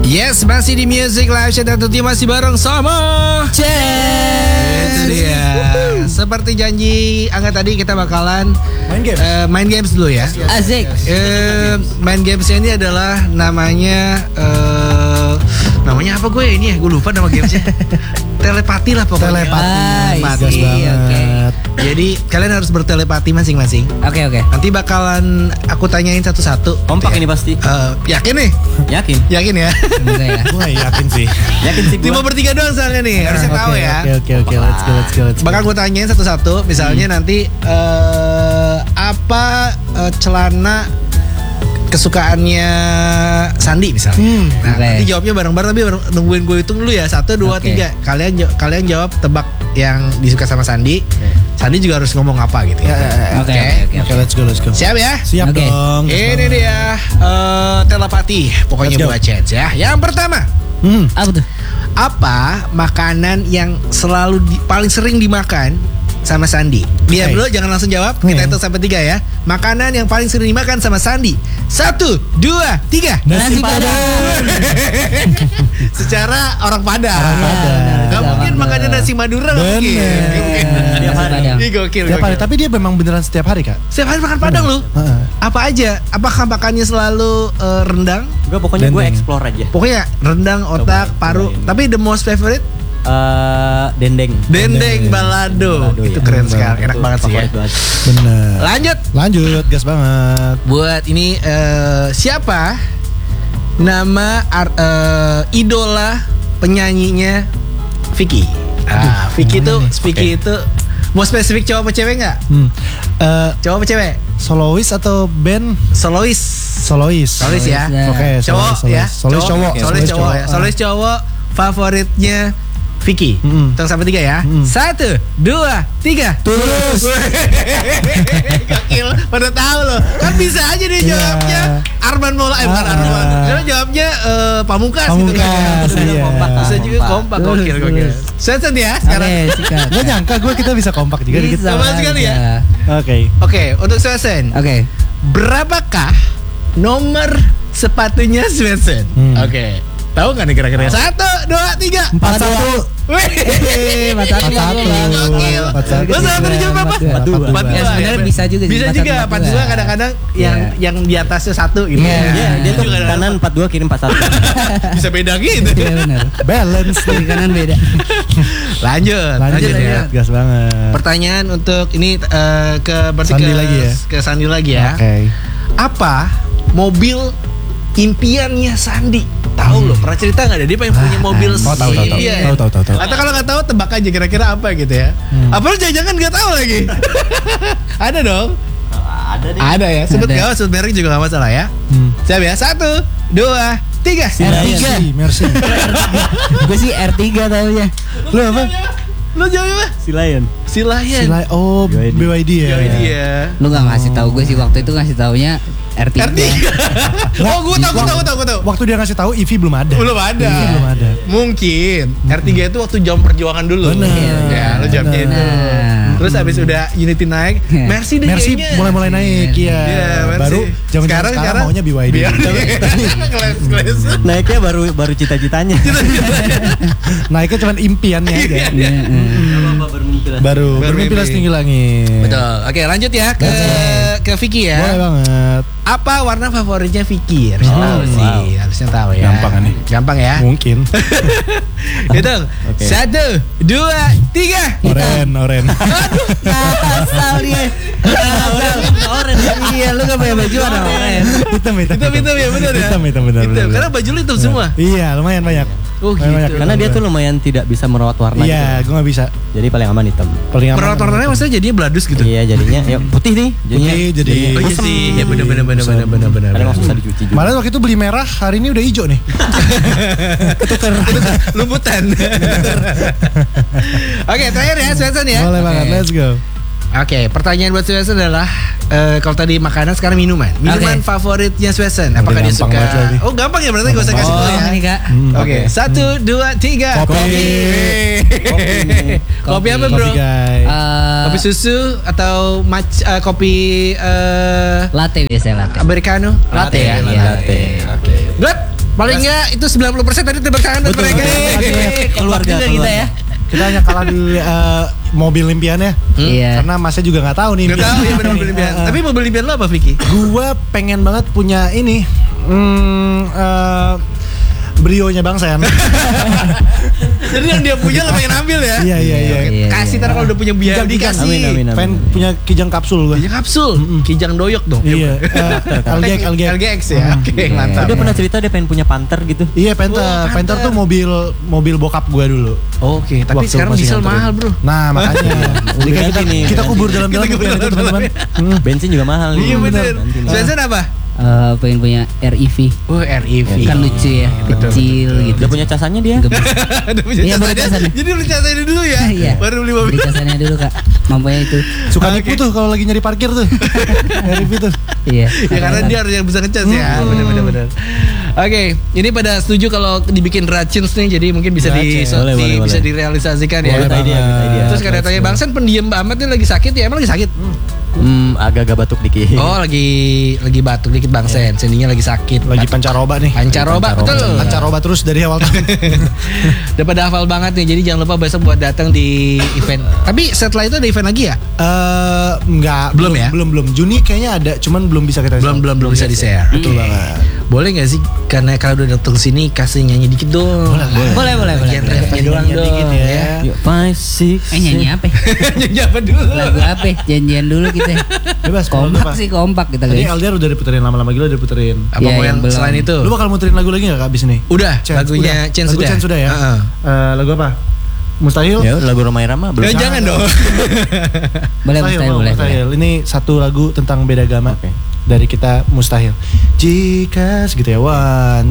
Yes, masih di Music Live Chat dan tentunya masih bareng sama Itu dia. Seperti janji Angga tadi, kita bakalan main games dulu ya. Asik. Main gamesnya ini adalah namanya apa gue ini ya? Gue lupa nama gamesnya. Telepati lah pokoknya. Telepati. Oke. Jadi kalian harus bertelepati masing-masing. Oke. Nanti bakalan aku tanyain satu-satu. Kompak ini pasti. Yakin nih? Yakin. Yakin ya? Semoga ya. Gue yakin sih. Yakin sih Cuma bertiga doang soalnya nih. Harusnya tahu ya. Oke. Let's go. Bakal gue tanyain satu-satu. Misalnya nanti apa celana kesukaannya Sandi misalnya. Nah, Oke. nanti jawabnya bareng-bareng, tapi nungguin gue hitung dulu ya. 1, 2, Oke. 3. Kalian jawab tebak yang disuka sama Sandi. Sandi juga harus ngomong apa gitu ya. Oke. Oke, let's go. Siap ya? Siap Oke. dong. Ini dia telepati. Pokoknya Let's go. buat chat ya. Yang pertama, Apa tuh? apa makanan yang selalu paling sering dimakan sama Sandi? Diam Oke. dulu, jangan langsung jawab. Kita hitung sampai 3 ya. Makanan yang paling sering dimakan sama Sandi. 1, 2, 3. Nasi Padang. Secara orang Padang. Gak Benar. mungkin makannya nasi Madura. Gak mungkin. Bener. Gak mungkin. Setiap hari. Padang. Ini gokil. Setiap hari, tapi dia memang beneran setiap hari, Kak. Setiap hari makan Padang lu. Heeh. Apa aja? Apakah makannya selalu rendang? Gue pokoknya gue Dendeng. explore aja. Pokoknya rendang, otak, paru. cobain. Tapi the most favorite Dendeng. dendeng balado. Balado, Itu ya. keren sekali. Enak Itu banget sih ya. favorit banget. Bener. Lanjut. Gas banget. Buat ini siapa nama idola penyanyinya Vicky? Vicky gimana tuh, nih? Vicky itu mau spesifik cowok apa cewek nggak? Cowok apa cewek? Solois atau band? Solois. Solois. Solois ya. Solois. Oke, Cowok ya. Solois cowok. Solois cowok ya. Solois cowok favoritnya Vicky. Hitung sampai 3 ya. 1, 2, 3. Tulus. Gokil, pada tahu loh. Kan bisa aja dia Iya. jawabnya Arman Maulana, bukan Arman. Dia jawabnya Pamungkas gitu kan. Pamungkas, iya. Bisa juga kompak, gokil. Sesen ya sekarang. Oke, sikat. Gak nyangka gue kita bisa kompak juga dikit. Bisa Sama sekali ya. aja. Oke. Oke, untuk Sesen. Oke. Berapakah nomor sepatunya Sesen? Oke. Tahu nggak nih kira-kira? 1, 2, 3. 41. Wih. 41. Gokil. 41. Lo salah tadi jawab berapa? 42. 42. Ya, sebenarnya bisa juga sih, Bisa juga 42 kadang-kadang yang di atasnya 1 gitu. Iya. Iya, dia tuh Juga kanan 42 kiri 41. bisa beda gitu. Iya benar. Balance. Kiri kanan beda. Lanjut ya. Gas banget. Pertanyaan untuk ini berarti Sandi lagi ya? Ke Sandi lagi ya. Oke. Apa mobil impiannya Sandi? Tahu loh, pernah cerita nggak ada dia pengen punya mobil tahu. impian? Tahu. Atau kalau nggak tahu tebak aja kira-kira apa gitu ya. Apa lu jangan nggak tahu lagi? Ada dong. Ada deh. Ada ya. Sebut Ada. gak sebut merek juga nggak masalah ya. Siap ya. 1, 2, 3. Mercy. Gue sih R3 taunya. Lu apa? Lu jawab apa? Si Lion. Silayan. Oh, BYD ya. BYD ya. Lu gak ngasih tahu gue sih waktu itu, ngasih taunya R3. R3. Oh, gue tahu. Waktu dia ngasih tahu EV belum ada. Belum ada. Belum ada. Mungkin R3 itu waktu jam perjuangan dulu. Bener. Ya, lu jawabnya itu. Nah. Terus abis udah Unity naik, Mercy deh Mercy kayaknya. mulai naik Iya, ya. Mercy. Baru zaman sekarang maunya BYD. Keles. Naiknya baru cita-citanya. Naiknya cuma impiannya aja. Iya. Baru Baru bermimpi mimpi. tinggi langit. Betul. Oke, lanjut ya ke Vicky ya. Boleh banget. Apa warna favoritnya Vicky? Harusnya tahu wow. sih. Harusnya tahu ya. Gampang kan nih? Gampang ya. Mungkin. Hitung. 1, 2, 3. Oren. Asal dia. Oren. Iya, lu gak pakai baju warna oren. Hitam. Hitam ya, benar ya. Hitam, benar. Karena baju lu hitam semua. Iya, lumayan banyak. Oh, Lumayan gitu. banyak Karena dia tuh lumayan tidak bisa merawat warna Iya, gitu. gue gak bisa. Jadi paling aman hitam. Paling aman. Merawat warnanya maksudnya jadinya bladus gitu. Iya, jadinya ya putih nih. Jadinya Putih, jadi Oh iya sih, ya benar. kadang susah dicuci juga. Malah waktu itu beli merah, hari ini udah hijau nih. Ketukar. Lumputan. Oke, terakhir ya, Swenson ya. Boleh banget, let's go. Oke, pertanyaan buat Swenson adalah kalau tadi makanan, sekarang minuman. Minuman Oke. favoritnya Swenson. Apakah dia gampang suka? banget lagi. Oh, gampang ya, berarti gak usah kasih Oh, tahu ya. ini Kak. Oke, 1, 2, 3. Kopi. Kopi apa, Bro? Kopi guys. Kopi susu atau kopi Latte biasanya latte. americano? Latte ya. Iya. Latte. Oke. Good. Paling enggak itu 90% tadi tebak tangan buat mereka. Keluarga kita ya. Kita hanya kalah di mobil impiannya. Iya. Karena masnya juga nggak tahu nih. Gak tahu ya benar mobil impian. Tapi mobil impian lo apa Vicky? Gua pengen banget punya ini. Brionya Bang Sen. Jadi yang dia punya lo pengen ambil ya? Iya. Iya, Kasih ntar kalau udah punya biaya dikasih. Amin. Pengen punya kijang kapsul gue. Kijang kapsul, kijang doyok dong. Iya. LGX ya. Oke, mantap. Dia pernah cerita dia pengen punya Panther gitu. Iya, Panther. Panther tuh mobil bokap gue dulu. Oke, tapi Waktu sekarang masih diesel nganterin. mahal, Bro. Nah, makanya. Jadi kayak kita kubur dalam-dalam impian itu, teman-teman. Bensin juga mahal. Iya bener. Bensin. Spencer apa? Pengen punya REV. Oh, REV. Kan lucu ya, kecil gitu. Udah punya casannya dia. Gemes. Udah punya Iya, baru casannya. casannya. Jadi beli casannya dulu ya? Iya. Baru beli mobil. Beli casannya dulu Kak. Mampunya itu. Suka nipu tuh kalau lagi nyari parkir tuh. Review tuh. Iya. Ya karena dia harus yang bisa ngecas ya. Benar. Oke, ini pada setuju kalau dibikin Racins nih, jadi mungkin bisa Boleh. bisa direalisasikan ya. Good idea. Terus katanya Bang Sen pendiam banget nih, lagi sakit ya, emang lagi sakit? Agak-agak batuk dikit. Oh, lagi batuk dikit Bang Sen, sendinya lagi sakit. Lagi pancaroba nih. Pancaroba, betul. Pancaroba terus dari awal tahun. Udah pada hafal banget nih, jadi jangan lupa besok buat datang di event. Tapi setelah itu ada event lagi ya? Enggak, Belum ya? Belum. Juni kayaknya ada, cuman belum bisa kita Belum bisa di-share. Betul banget. Boleh nggak sih? Karena kalau udah datang sini kasih nyanyi dikit dong. Boleh. Bagian refnya doang Nyanyi dong dikit ya. Yuk, 5, 6. Nyanyi apa? Nyanyi apa dulu? Lagu apa? Janjian dulu kita. Bebas kalau lu, Kompak Pak. sih, kompak kita Tadi guys. LDR udah diputerin lama-lama gila udah diputerin. Apa Iya, mau yang yang belum. selain itu? Lu bakal muterin lagu lagi enggak abis ini? Udah, Chance, lagunya udah. Chance Lagu sudah. Chance sudah ya. Heeh. Lagu apa? Mustahil? Ya, lagu Roma Irama belum. Jangan dong. Boleh, mustahil, boleh. Mustahil. Ini satu lagu tentang beda agama. Oke. Dari kita Mustahil. Jika segitu ya.